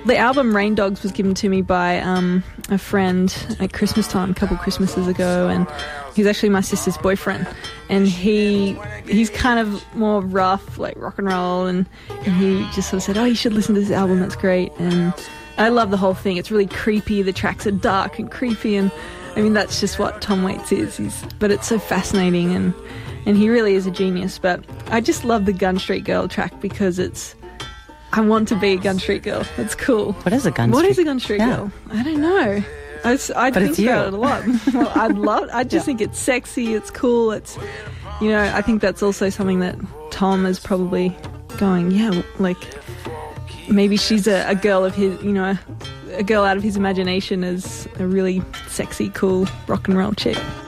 The album Rain Dogs was given to me by a friend at Christmas time, a couple Christmases ago, and he's actually my sister's boyfriend. And he's kind of more rough, like rock and roll, and he just sort of said, oh, you should listen to this album, that's great. And I love the whole thing. It's really creepy. The tracks are dark and creepy, and I mean, that's just what Tom Waits is. But it's so fascinating, and he really is a genius. But I just love the Gun Street Girl track because I want to be a Gun Street Girl. It's cool. What is a Gun Street? What is a Gun Street Girl? I don't know. I think about it a lot. Well, I just think it's sexy. It's cool. It's, I think that's also something that Tom is probably going, yeah, like maybe she's a girl of his, a girl out of his imagination as a really sexy, cool rock and roll chick.